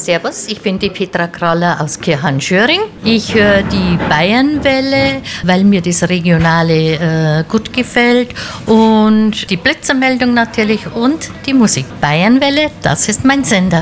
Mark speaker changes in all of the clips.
Speaker 1: Servus, ich bin die Petra Kraller aus Kirchhahn-Schöring. Ich höre die Bayernwelle, weil mir das Regionale gut gefällt und die Blitzermeldung natürlich und die Musik. Bayernwelle, das ist mein Sender.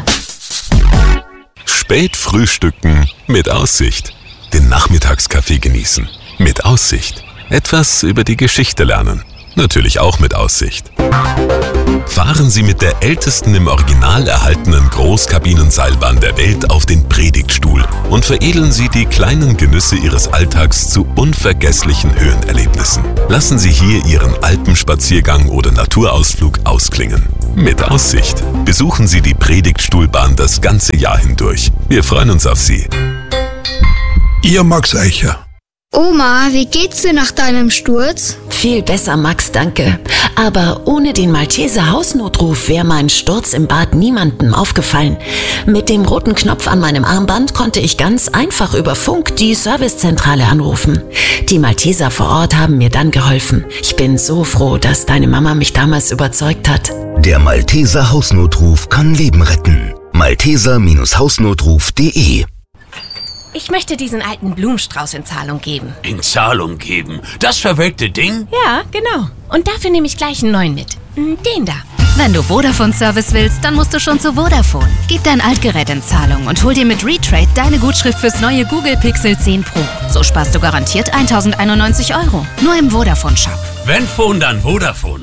Speaker 2: Spät frühstücken mit Aussicht. Den Nachmittagskaffee genießen. Mit Aussicht. Etwas über die Geschichte lernen. Natürlich auch mit Aussicht. Fahren Sie mit der ältesten im Original erhaltenen Großkabinenseilbahn der Welt auf den Predigtstuhl und veredeln Sie die kleinen Genüsse Ihres Alltags zu unvergesslichen Höhenerlebnissen. Lassen Sie hier Ihren Alpenspaziergang oder Naturausflug ausklingen. Mit Aussicht. Besuchen Sie die Predigtstuhlbahn das ganze Jahr hindurch. Wir freuen uns auf Sie.
Speaker 3: Ihr Max Eicher.
Speaker 4: Oma, wie geht's dir nach deinem Sturz?
Speaker 5: Viel besser, Max, danke. Aber ohne den Malteser Hausnotruf wäre mein Sturz im Bad niemandem aufgefallen. Mit dem roten Knopf an meinem Armband konnte ich ganz einfach über Funk die Servicezentrale anrufen. Die Malteser vor Ort haben mir dann geholfen. Ich bin so froh, dass deine Mama mich damals überzeugt hat.
Speaker 6: Der Malteser Hausnotruf kann Leben retten. Malteser-Hausnotruf.de.
Speaker 7: Ich möchte diesen alten Blumenstrauß in Zahlung geben.
Speaker 8: In Zahlung geben? Das verwelkte Ding?
Speaker 7: Ja, genau. Und dafür nehme ich gleich einen neuen mit. Den da.
Speaker 9: Wenn du Vodafone-Service willst, dann musst du schon zu Vodafone. Gib dein Altgerät in Zahlung und hol dir mit Retrade deine Gutschrift fürs neue Google Pixel 10 Pro. So sparst du garantiert 1.091 €. Nur im Vodafone-Shop.
Speaker 8: Wenn Phone, dann Vodafone.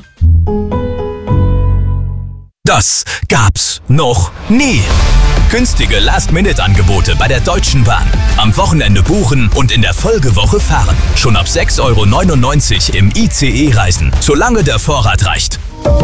Speaker 10: Das gab's noch nie. Günstige Last-Minute-Angebote bei der Deutschen Bahn. Am Wochenende buchen und in der Folgewoche fahren. Schon ab 6,99 € im ICE reisen, solange der Vorrat reicht.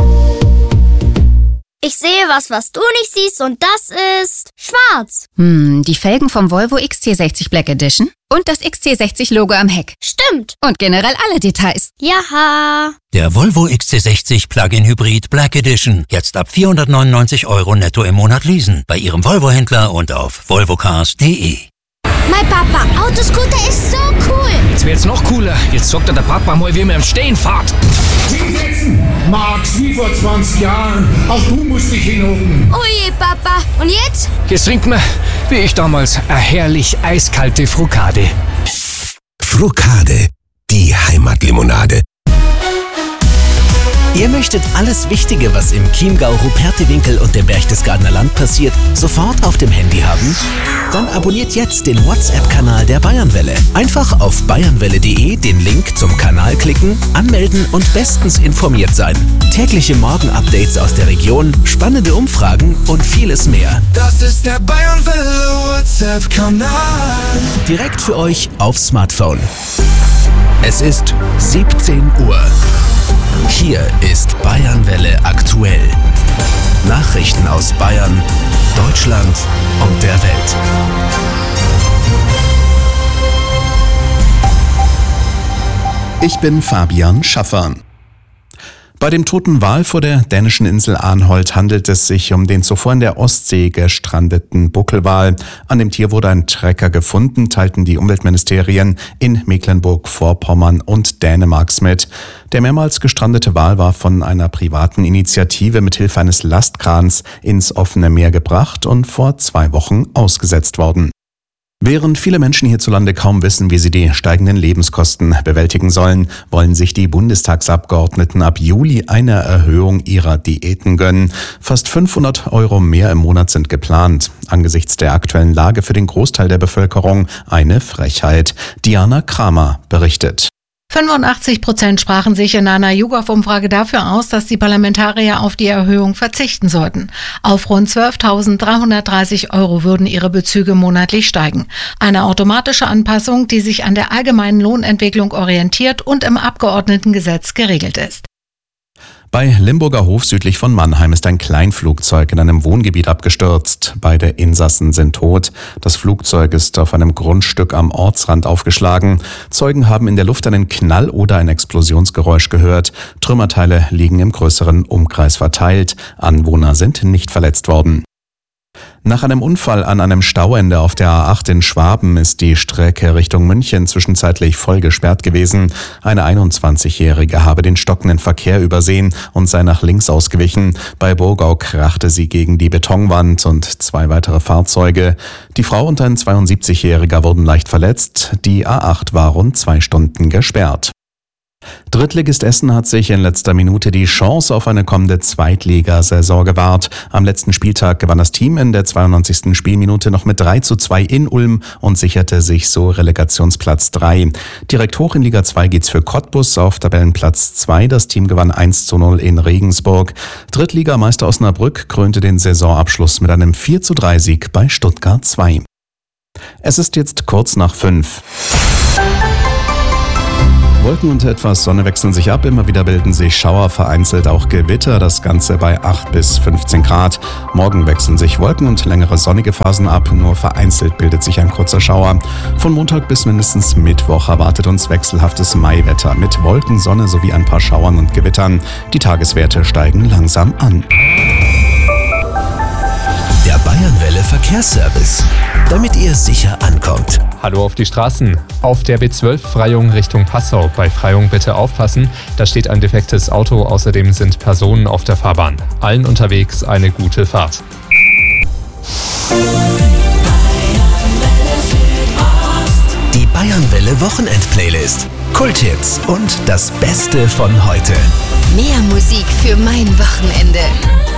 Speaker 4: Ich sehe was du nicht siehst und das ist schwarz.
Speaker 9: Die Felgen vom Volvo XC60 Black Edition und das XC60-Logo am Heck.
Speaker 4: Stimmt.
Speaker 9: Und generell alle Details.
Speaker 4: Jaha.
Speaker 11: Der Volvo XC60 Plug-in Hybrid Black Edition. Jetzt ab 499 € netto im Monat leasen. Bei Ihrem Volvo-Händler und auf volvocars.de.
Speaker 4: Mein Papa, Autoscooter ist so cool.
Speaker 12: Jetzt wird's noch cooler. Jetzt sagt der Papa mal, wie man im Stehen fährt.
Speaker 3: Hinsetzen! Max, wie vor 20 Jahren. Auch du musst dich hinhocken.
Speaker 4: Oje, Papa. Und jetzt?
Speaker 12: Jetzt trinkt man, wie ich damals, eine herrlich eiskalte Frucade.
Speaker 6: Frucade, die Heimatlimonade.
Speaker 13: Ihr möchtet alles Wichtige, was im Chiemgau, Rupertewinkel und dem Berchtesgadener Land passiert, sofort auf dem Handy haben? Dann abonniert jetzt den WhatsApp-Kanal der Bayernwelle. Einfach auf bayernwelle.de den Link zum Kanal klicken, anmelden und bestens informiert sein. Tägliche Morgen-Updates aus der Region, spannende Umfragen und vieles mehr.
Speaker 14: Das ist der Bayernwelle WhatsApp-Kanal.
Speaker 13: Direkt für euch aufs Smartphone. Es ist 17 Uhr. Hier ist Bayernwelle aktuell. Nachrichten aus Bayern, Deutschland und der Welt.
Speaker 15: Ich bin Fabian Schaffer. Bei dem toten Wal vor der dänischen Insel Arnholt handelt es sich um den zuvor in der Ostsee gestrandeten Buckelwal. An dem Tier wurde ein Trecker gefunden, teilten die Umweltministerien in Mecklenburg-Vorpommern und Dänemarks mit. Der mehrmals gestrandete Wal war von einer privaten Initiative mit Hilfe eines Lastkrans ins offene Meer gebracht und vor 2 Wochen ausgesetzt worden. Während viele Menschen hierzulande kaum wissen, wie sie die steigenden Lebenskosten bewältigen sollen, wollen sich die Bundestagsabgeordneten ab Juli eine Erhöhung ihrer Diäten gönnen. Fast 500 € mehr im Monat sind geplant. Angesichts der aktuellen Lage für den Großteil der Bevölkerung eine Frechheit. Diana Kramer berichtet.
Speaker 16: 85% sprachen sich in einer YouGov-Umfrage dafür aus, dass die Parlamentarier auf die Erhöhung verzichten sollten. Auf rund 12.330 € würden ihre Bezüge monatlich steigen. Eine automatische Anpassung, die sich an der allgemeinen Lohnentwicklung orientiert und im Abgeordnetengesetz geregelt ist.
Speaker 15: Bei Limburger Hof südlich von Mannheim ist ein Kleinflugzeug in einem Wohngebiet abgestürzt. Beide Insassen sind tot. Das Flugzeug ist auf einem Grundstück am Ortsrand aufgeschlagen. Zeugen haben in der Luft einen Knall oder ein Explosionsgeräusch gehört. Trümmerteile liegen im größeren Umkreis verteilt. Anwohner sind nicht verletzt worden. Nach einem Unfall an einem Stauende auf der A8 in Schwaben ist die Strecke Richtung München zwischenzeitlich voll gesperrt gewesen. Eine 21-Jährige habe den stockenden Verkehr übersehen und sei nach links ausgewichen. Bei Burgau krachte sie gegen die Betonwand und 2 weitere Fahrzeuge. Die Frau und ein 72-Jähriger wurden leicht verletzt. Die A8 war rund 2 Stunden gesperrt. Drittligist Essen hat sich in letzter Minute die Chance auf eine kommende Zweitligasaison gewahrt. Am letzten Spieltag gewann das Team in der 92. Spielminute noch mit 3:2 in Ulm und sicherte sich so Relegationsplatz 3. Direkt hoch in Liga 2 geht's für Cottbus auf Tabellenplatz 2. Das Team gewann 1:0 in Regensburg. Drittligameister Osnabrück krönte den Saisonabschluss mit einem 4:3 Sieg bei Stuttgart 2. Es ist jetzt kurz nach 5. Wolken und etwas Sonne wechseln sich ab, immer wieder bilden sich Schauer, vereinzelt auch Gewitter, das Ganze bei 8 bis 15 Grad. Morgen wechseln sich Wolken und längere sonnige Phasen ab, nur vereinzelt bildet sich ein kurzer Schauer. Von Montag bis mindestens Mittwoch erwartet uns wechselhaftes Maiwetter mit Wolken, Sonne sowie ein paar Schauern und Gewittern. Die Tageswerte steigen langsam an.
Speaker 13: Der Bayernwelle Verkehrsservice, damit ihr sicher ankommt.
Speaker 17: Hallo auf die Straßen. Auf der B12 Freyung Richtung Passau. Bei Freyung bitte aufpassen, da steht ein defektes Auto, außerdem sind Personen auf der Fahrbahn. Allen unterwegs eine gute Fahrt.
Speaker 13: Die Bayernwelle Wochenend-Playlist. Kulthits und das Beste von heute.
Speaker 18: Mehr Musik für mein Wochenende.